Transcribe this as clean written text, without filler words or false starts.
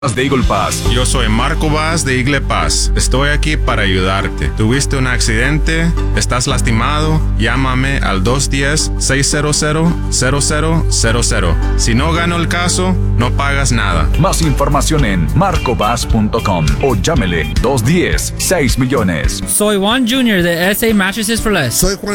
de Eagle Pass. Yo soy Marco Vaz de Eagle Pass. Estoy aquí para ayudarte. ¿Tuviste un accidente? ¿Estás lastimado? Llámame al 210-600-0000. Si no gano el caso, no pagas nada. Más información en marcovaz.com o llámele 210-6 millones. Soy Juan Jr. de SA Mattresses for Less. Soy Juan